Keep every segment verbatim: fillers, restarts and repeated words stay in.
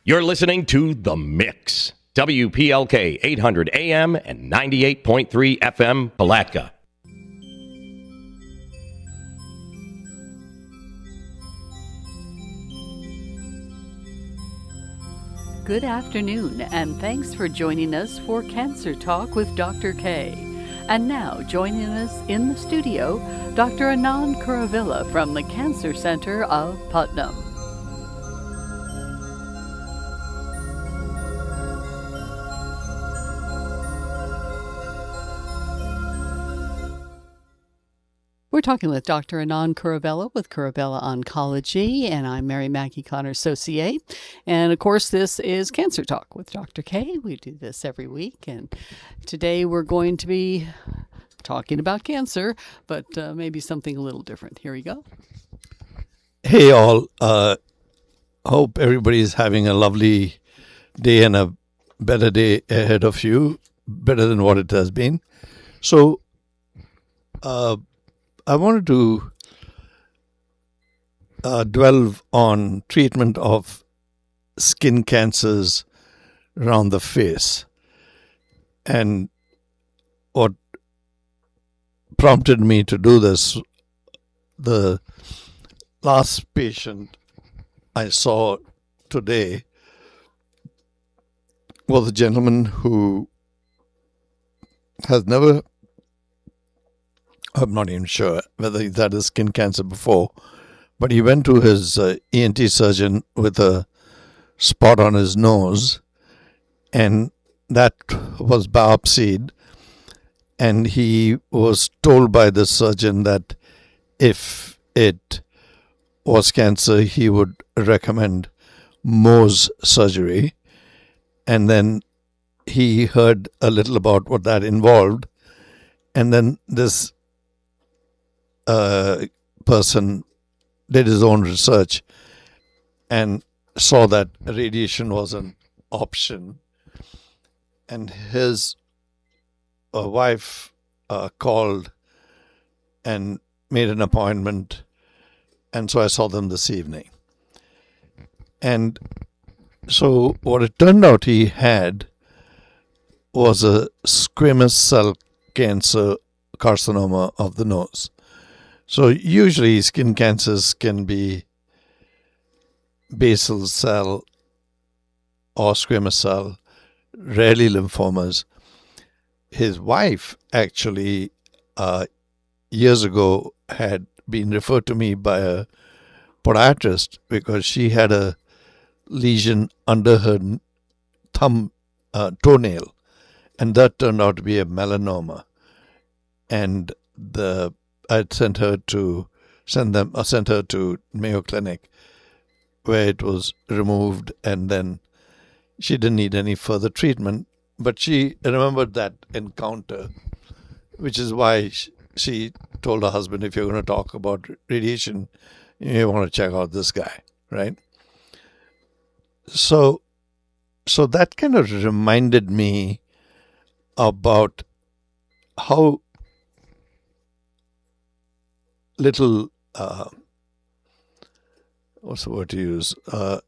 You're listening to The Mix. W P L K eight hundred A M and ninety-eight point three F M, Palatka. Good afternoon, and thanks for joining us for Cancer Talk with Doctor K. And now, joining us in the studio, Doctor Anand Kuravilla from the Cancer Center of Putnam. We're talking with Doctor Anand Kuravilla with Kuravilla Oncology, and I'm Mary Maggie Connor Saucier. And of course, this is Cancer Talk with Doctor K. We do this every week, and today we're going to be talking about cancer, but uh, maybe something a little different. Here we go. Hey all, uh, hope everybody is having a lovely day and a better day ahead of you, better than what it has been. So, uh, I wanted to uh, dwell on treatment of skin cancers around the face. And what prompted me to do this, the last patient I saw today was a gentleman who has never, I'm not even sure whether he's had a skin cancer before, but he went to his uh, E N T surgeon with a spot on his nose, and that was biopsied, and he was told by the surgeon that if it was cancer, he would recommend Mohs surgery. And then he heard a little about what that involved, and then this Uh, person did his own research and saw that radiation was an option, and his uh, wife uh, called and made an appointment, and so I saw them this evening. And so what it turned out he had was a squamous cell cancer carcinoma of the nose. So usually skin cancers can be basal cell or squamous cell, rarely lymphomas. His wife actually uh, years ago had been referred to me by a podiatrist because she had a lesion under her thumb uh, toenail, and that turned out to be a melanoma. And the I sent her to send them. I sent her to Mayo Clinic, where it was removed, and then she didn't need any further treatment. But she remembered that encounter, which is why she told her husband, "If you're going to talk about radiation, you want to check out this guy, right?" So, so that kind of reminded me about how little, uh, what's the word to use, uh,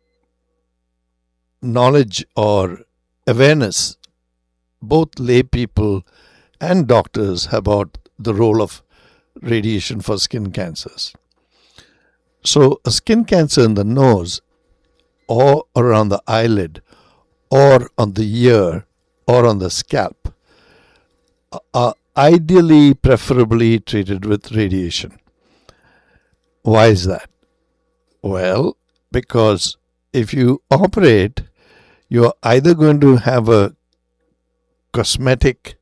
knowledge or awareness, both lay people and doctors have about the role of radiation for skin cancers. So a skin cancer in the nose or around the eyelid or on the ear or on the scalp are ideally, preferably treated with radiation. Why is that? Well, because if you operate, you're either going to have a cosmetic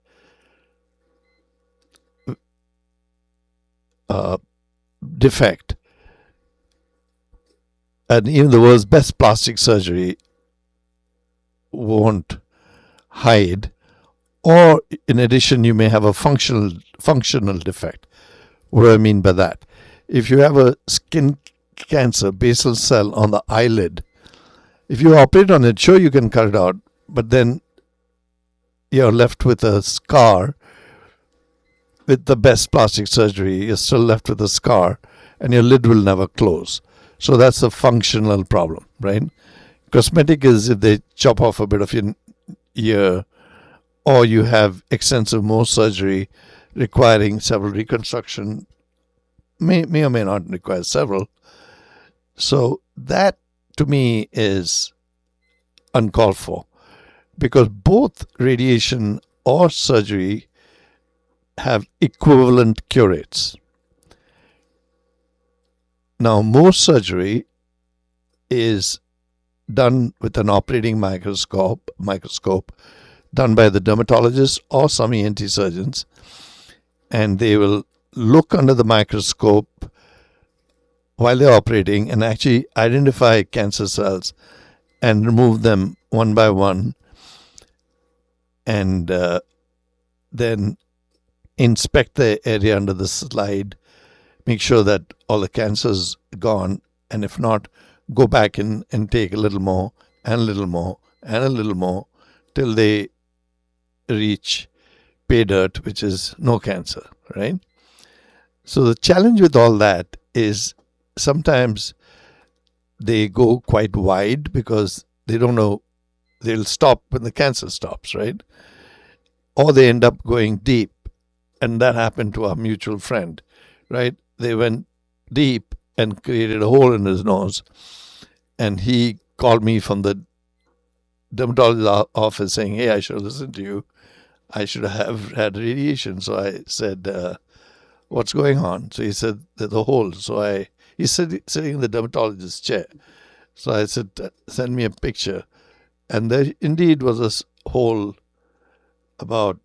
uh, defect, and even the world's best plastic surgery won't hide, or in addition, you may have a functional functional defect. What do I mean by that? If you have a skin cancer, basal cell on the eyelid, if you operate on it, sure, you can cut it out, but then you're left with a scar. With the best plastic surgery, you're still left with a scar, and your lid will never close. So that's a functional problem, right? Cosmetic is if they chop off a bit of your ear, or you have extensive Mohs surgery requiring several reconstruction, may, may or may not require several. So that, to me, is uncalled for, because both radiation or surgery have equivalent cure rates. Now, Mohs surgery is done with an operating microscope, microscope done by the dermatologist or some E N T surgeons, and they will look under the microscope while they're operating and actually identify cancer cells and remove them one by one, and uh, then inspect the area under the slide, make sure that all the cancer's gone, and if not, go back and, and take a little more and a little more and a little more till they reach pay dirt, which is no cancer, right? So the challenge with all that is sometimes they go quite wide because they don't know, they'll stop when the cancer stops, right? Or they end up going deep. And that happened to our mutual friend, right? They went deep and created a hole in his nose. And he called me from the dermatologist's office saying, hey, I should listen to you. I should have had radiation. So I said, uh, what's going on? So he said, there's a hole. So I, he's sitting, sitting in the dermatologist's chair. So I said, send me a picture. And there indeed was a hole about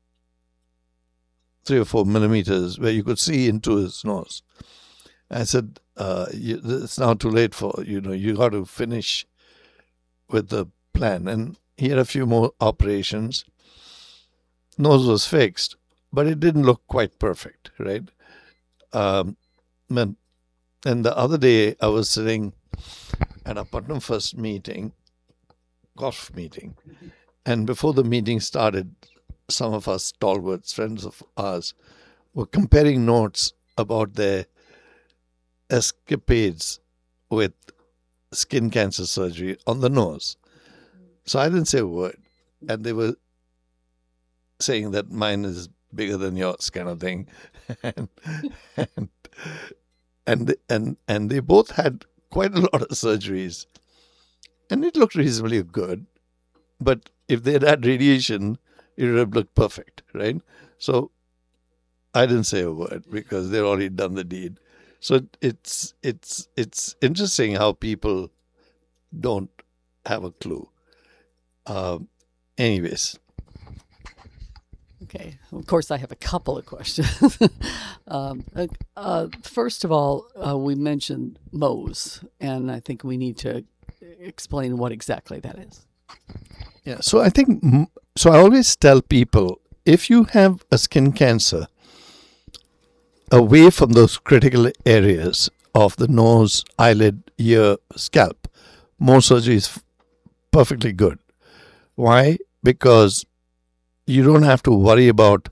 three or four millimeters where you could see into his nose. I said, uh, you, it's now too late for, you know, you got to finish with the plan. And he had a few more operations. Nose was fixed, but it didn't look quite perfect, right? Um, and the other day I was sitting at a Putnam First meeting, golf meeting, and before the meeting started, some of us stalwarts, friends of ours, were comparing notes about their escapades with skin cancer surgery on the nose. So I didn't say a word. And they were saying that mine is bigger than yours kind of thing. and, and, and, and, and they both had quite a lot of surgeries. And it looked reasonably good. But if they had had radiation, it would have looked perfect, right? So I didn't say a word because they'd already done the deed. So it's it's it's interesting how people don't have a clue. Um, anyways. Okay. Of course, I have a couple of questions. um, uh, first of all, uh, we mentioned Mohs, and I think we need to explain what exactly that is. Yeah. So I think, so I always tell people, if you have a skin cancer, away from those critical areas of the nose, eyelid, ear, scalp, Mohs surgery is perfectly good. Why? Because you don't have to worry about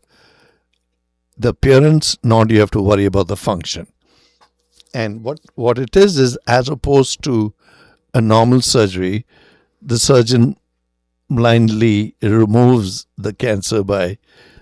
the appearance, nor do you have to worry about the function. And what, what it is, is as opposed to a normal surgery, the surgeon blindly removes the cancer by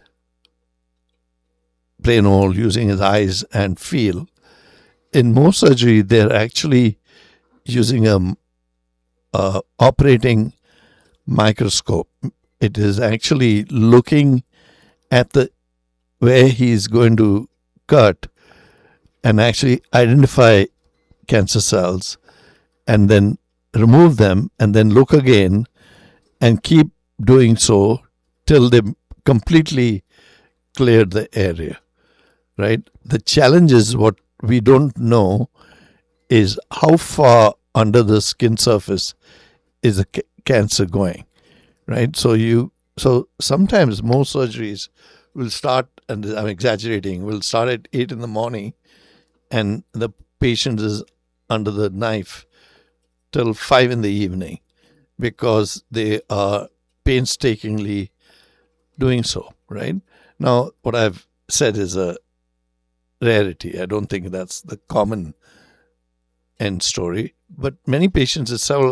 plain old using his eyes and feel. In Mohs surgery, they're actually using a, a operating microscope. It is actually looking at the where he's going to cut and actually identify cancer cells and then remove them and then look again and keep doing so till they completely cleared the area, right? The challenge is what we don't know is how far under the skin surface is the ca- cancer going, right? So you, so sometimes most surgeries will start, and I'm exaggerating, will start at eight in the morning and the patient is under the knife till five in the evening because they are painstakingly doing so, right? Now, what I've said is a rarity. I don't think that's the common end story. But many patients, it's several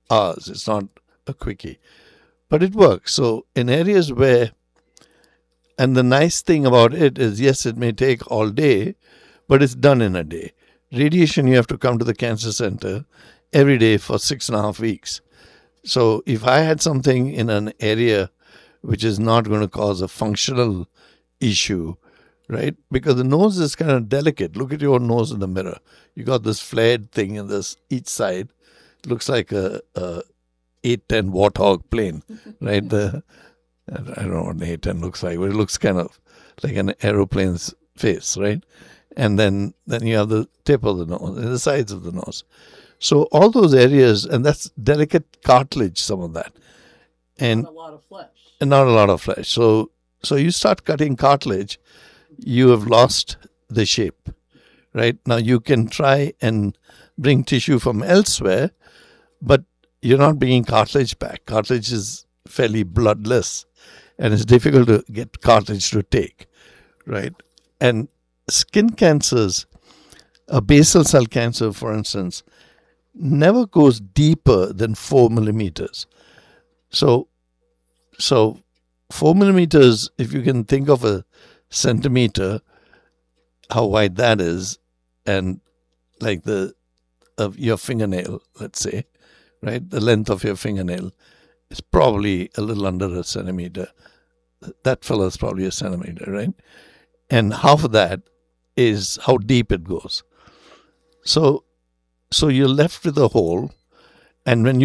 hours. It's not a quickie. But it works. So in areas where, and the nice thing about it is, yes, it may take all day, but it's done in a day. Radiation, you have to come to the cancer center every day for six and a half weeks. So if I had something in an area which is not going to cause a functional issue, right? Because the nose is kind of delicate. Look at your nose in the mirror. You got this flared thing in this each side. It looks like a, a eight ten Warthog plane, right? The I don't know what an eight ten looks like, but it looks kind of like an aeroplane's face, right? And then, then you have the tip of the nose and the sides of the nose. So all those areas, and that's delicate cartilage, some of that. And Not a lot of flesh. And not a lot of flesh. So, so you start cutting cartilage, you have lost the shape, right? Now you can try and bring tissue from elsewhere, but you're not bringing cartilage back. Cartilage is fairly bloodless, and it's difficult to get cartilage to take, right? And skin cancers, a basal cell cancer, for instance, never goes deeper than four millimeters. So, so four millimeters, if you can think of a centimeter, how wide that is, and like the of your fingernail, let's say, right? The length of your fingernail is probably a little under a centimeter. That fellow is probably a centimeter, right? And half of that is how deep it goes. So, so you're left with a hole, and when you